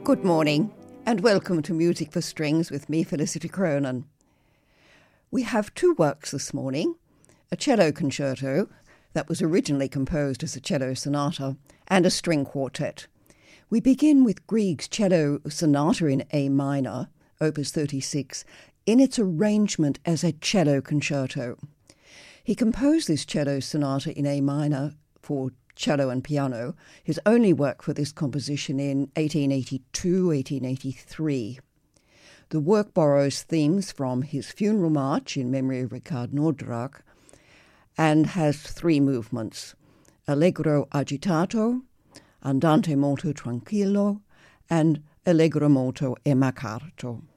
Good morning and welcome to Music for Strings with me, Felicity Cronin. We have two works this morning, a cello concerto that was originally composed as a cello sonata and a string quartet. We begin with Grieg's cello sonata in A minor, opus 36, in its arrangement as a cello concerto. He composed this cello sonata in A minor for cello and piano, his only work for this composition in 1882-1883. The work borrows themes from his funeral march in memory of Richard Nordraak and has three movements: Allegro agitato, Andante molto tranquillo, and Allegro molto emacato.